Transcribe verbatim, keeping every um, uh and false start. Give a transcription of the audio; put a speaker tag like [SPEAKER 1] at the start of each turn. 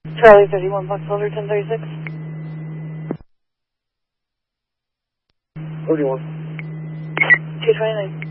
[SPEAKER 1] Charlie thirty-one, Foxtrot ten thirty-six.
[SPEAKER 2] thirty-one.
[SPEAKER 1] two twenty-nine.